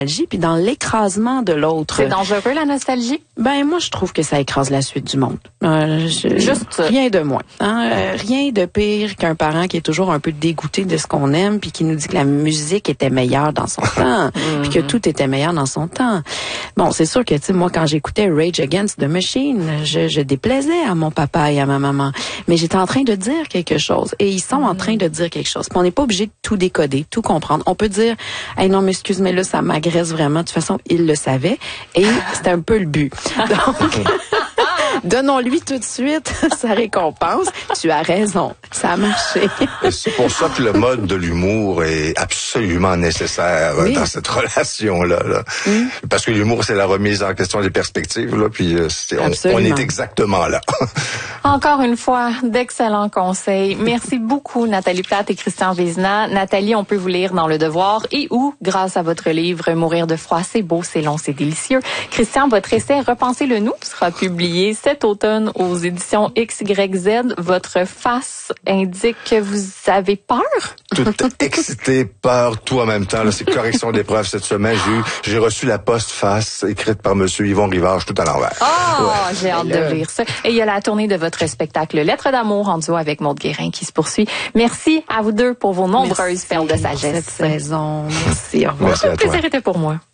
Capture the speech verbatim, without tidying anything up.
puis dans l'écrasement de l'autre. C'est dangereux, la nostalgie? Ben, moi, je trouve que ça écrase la suite du monde. Euh, je, Juste rien de moins. Hein? Euh, rien de pire qu'un parent qui est toujours un peu dégoûté de ce qu'on aime, puis qui nous dit que la musique était meilleure dans son temps, puis que tout était meilleur dans son temps. Bon, c'est sûr que, tu sais, moi, quand j'écoutais Rage Against the Machine, je, je déplaisais à mon papa et à ma maman. Mais j'étais en train de dire quelque chose. Et ils sont en train de dire quelque chose. Puis on n'est pas obligé de tout décoder, tout comprendre. On peut dire, hey, non, mais excuse, mais là, ça m'agresse vraiment. De toute façon, il le savait. Et c'était un peu le but. Donc, donnons-lui tout de suite sa récompense. Tu as raison. Ça a marché. C'est pour ça que le mode de l'humour est absolument nécessaire oui. dans cette relation-là. Là. Oui. Parce que l'humour, c'est la remise en question des perspectives. Là, puis c'est, on, on est exactement là. Encore une fois, d'excellents conseils. Merci beaucoup, Nathalie Plate et Christian Vézina. Nathalie, on peut vous lire dans Le Devoir et ou, grâce à votre livre « Mourir de froid, c'est beau, c'est long, c'est délicieux ». Christian, votre essai « Repensez-le nous » sera publié cet automne aux éditions X Y Z. Votre face indique que vous avez peur? Tout excité, peur, tout en même temps. Là, c'est correction d'épreuve cette semaine. J'ai eu, j'ai reçu la postface écrite par Monsieur Yvon Rivage tout à l'envers. Oh, ouais. J'ai hâte de lire ça. Et il y a la tournée de votre spectacle Lettres d'amour en duo avec Maude Guérin qui se poursuit. Merci à vous deux pour vos nombreuses perles de sagesse. Cette saison. Merci. Au revoir. Le plaisir était pour moi.